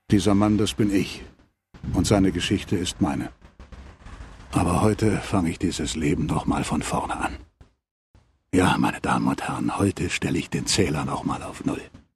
Dieser Mann, das bin ich. Und seine Geschichte ist meine. Aber heute fange ich dieses Leben nochmal von vorne an. Ja, meine Damen und Herren, heute stelle ich den Zähler nochmal auf Null.